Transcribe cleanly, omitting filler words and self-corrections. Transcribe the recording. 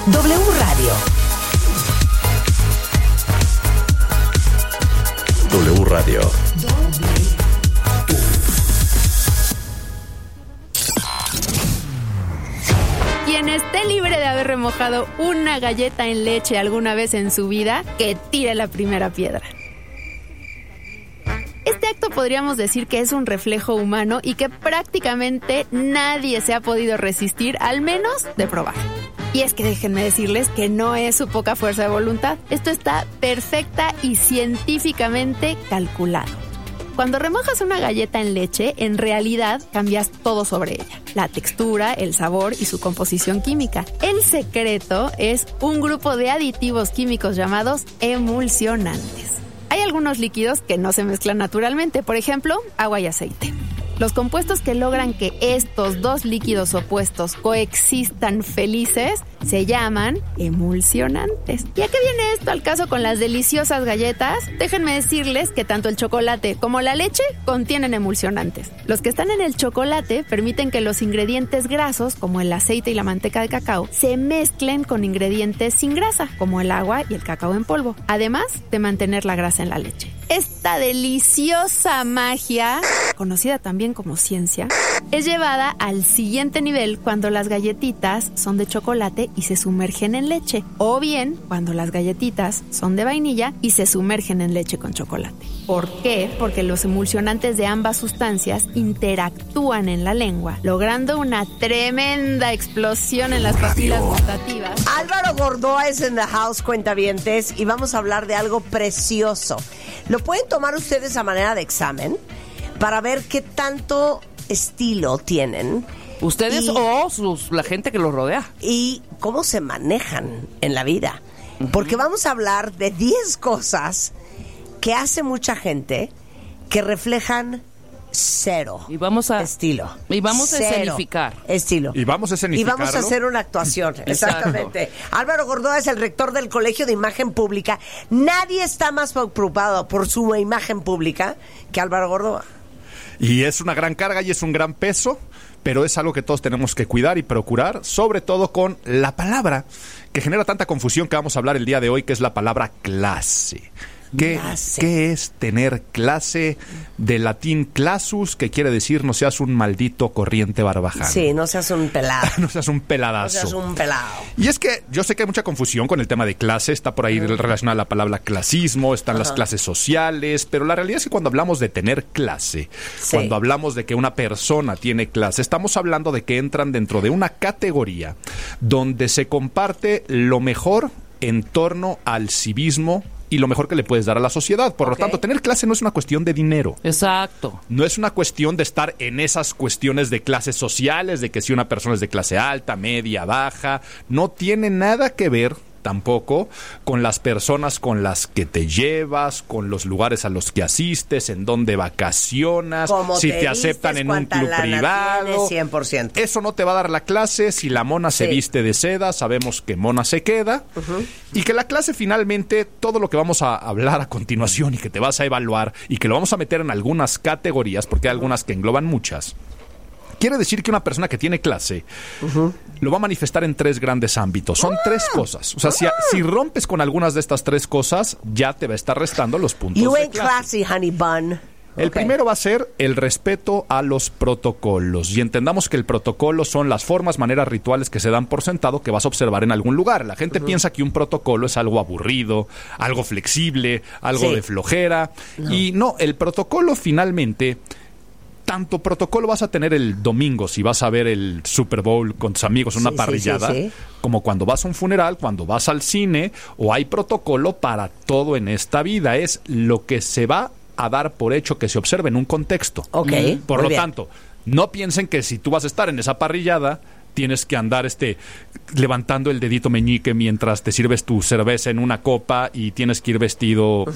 W Radio. W Radio. Quien esté libre de haber remojado una galleta en leche alguna vez en su vida, que tire la primera piedra. Este acto podríamos decir que es un reflejo humano y que prácticamente nadie se ha podido resistir, al menos de probar. Y es que déjenme decirles que no es su poca fuerza de voluntad. Esto está perfecta y científicamente calculado. Cuando remojas una galleta en leche, en realidad cambias todo sobre ella. La textura, el sabor y su composición química. El secreto es un grupo de aditivos químicos llamados emulsionantes. Hay algunos líquidos que no se mezclan naturalmente, por ejemplo, agua y aceite. Los compuestos que logran que estos dos líquidos opuestos coexistan felices se llaman emulsionantes. ¿Y a qué viene esto al caso con las deliciosas galletas? Déjenme decirles que tanto el chocolate como la leche contienen emulsionantes. Los que están en el chocolate permiten que los ingredientes grasos, como el aceite y la manteca de cacao, se mezclen con ingredientes sin grasa, como el agua y el cacao en polvo, además de mantener la grasa en la leche. Esta deliciosa magia, conocida también como ciencia, es llevada al siguiente nivel cuando las galletitas son de chocolate y se sumergen en leche, o bien cuando las galletitas son de vainilla y se sumergen en leche con chocolate. ¿Por qué? Porque los emulsionantes de ambas sustancias interactúan en la lengua, logrando una tremenda explosión en las papilas gustativas. Álvaro Gordoa es en the house, cuentavientes, y vamos a hablar de algo precioso. Lo pueden tomar ustedes a manera de examen para ver qué tanto estilo tienen. Ustedes o la gente que los rodea. Y cómo se manejan en la vida. Porque vamos a hablar de 10 cosas que hace mucha gente que reflejan cero estilo. Y vamos a escenificar. Estilo. Y vamos a escenificarlo. Y vamos a hacer una actuación. Exactamente. Álvaro Gordoa es el rector del Colegio de Imagen Pública. Nadie está más preocupado por su imagen pública que Álvaro Gordoa. Y es una gran carga y es un gran peso, pero es algo que todos tenemos que cuidar y procurar, sobre todo con la palabra que genera tanta confusión que vamos a hablar el día de hoy, que es la palabra clase. ¿Qué es tener clase? De latín classus, que quiere decir no seas un maldito corriente barbaján. Sí, no seas un pelado. No seas un peladazo. No seas un pelado. Y es que yo sé que hay mucha confusión con el tema de clase. Está por ahí relacionada la palabra clasismo, están las clases sociales, pero la realidad es que cuando hablamos de tener clase, cuando hablamos de que una persona tiene clase, estamos hablando de que entran dentro de una categoría donde se comparte lo mejor en torno al civismo y lo mejor que le puedes dar a la sociedad. Por lo tanto, tener clase no es una cuestión de dinero. Exacto. No es una cuestión de estar en esas cuestiones de clases sociales, de que si una persona es de clase alta, media, baja. No tiene nada que ver tampoco con las personas con las que te llevas, con los lugares a los que asistes, en donde vacacionas, si te aceptan en un club privado. 100%. Eso no te va a dar la clase. Si la mona se viste de seda, sabemos que mona se queda. Y que la clase finalmente, todo lo que vamos a hablar a continuación y que te vas a evaluar y que lo vamos a meter en algunas categorías, porque hay algunas que engloban muchas, quiere decir que una persona que tiene clase lo va a manifestar en 3 grandes ámbitos. Son 3 cosas. O sea, si rompes con algunas de estas 3 cosas, ya te va a estar restando los puntos You de ain't clase. classy, honey bun. El primero va a ser el respeto a los protocolos. Y entendamos que el protocolo son las formas, maneras, rituales que se dan por sentado que vas a observar en algún lugar. La gente piensa que un protocolo es algo aburrido, algo flexible, algo de flojera. Y no, el protocolo finalmente... Tanto protocolo vas a tener el domingo si vas a ver el Super Bowl con tus amigos en una parrillada, como cuando vas a un funeral, cuando vas al cine, o hay protocolo para todo en esta vida. Es lo que se va a dar por hecho que se observe en un contexto. Por lo tanto, no piensen que si tú vas a estar en esa parrillada, tienes que andar levantando el dedito meñique mientras te sirves tu cerveza en una copa y tienes que ir vestido